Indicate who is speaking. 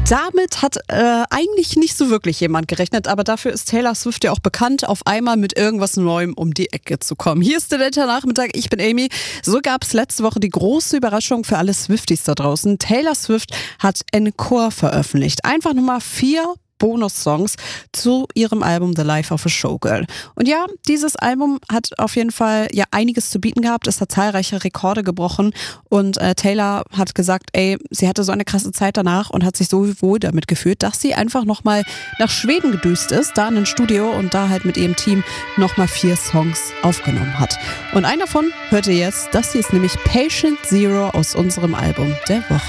Speaker 1: Damit hat eigentlich nicht so wirklich jemand gerechnet, aber dafür ist Taylor Swift ja auch bekannt, auf einmal mit irgendwas Neuem um die Ecke zu kommen. Hier ist der Delta-Nachmittag, ich bin Amy. So gab es letzte Woche die große Überraschung für alle Swifties da draußen. Taylor Swift hat Encore veröffentlicht. Einfach nochmal 4 Bonus-Songs zu ihrem Album The Life of a Showgirl. Und ja, dieses Album hat auf jeden Fall ja einiges zu bieten gehabt. Es hat zahlreiche Rekorde gebrochen und Taylor hat gesagt, sie hatte so eine krasse Zeit danach und hat sich so wohl damit gefühlt, dass sie einfach nochmal nach Schweden gedüst ist, da in ein Studio und da halt mit ihrem Team nochmal 4 Songs aufgenommen hat. Und einen davon hört ihr jetzt, das hier ist nämlich Patient Zero aus unserem Album der Woche.